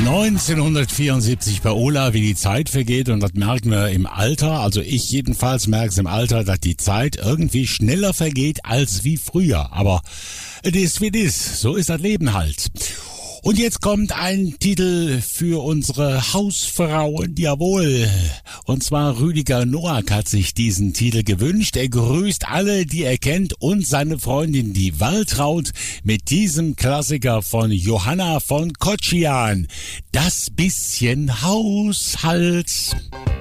1974 bei Ola, wie die Zeit vergeht, und das merken wir im Alter, also ich jedenfalls merke es im Alter, dass die Zeit irgendwie schneller vergeht als wie früher, aber es ist wie es ist, so ist das Leben halt. Und jetzt kommt ein Titel für unsere Hausfrauen, jawohl. Und zwar Rüdiger Noack hat sich diesen Titel gewünscht. Er grüßt alle, die er kennt, und seine Freundin, die Waltraud, mit diesem Klassiker von Johanna von Kotschian. Das bisschen Haushalt.